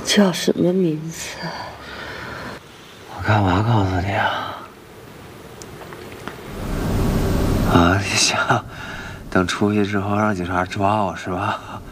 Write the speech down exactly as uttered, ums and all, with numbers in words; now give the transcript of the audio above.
叫什么名字？ 我干嘛告诉你啊？啊，你想等出去之后让警察抓我是吧？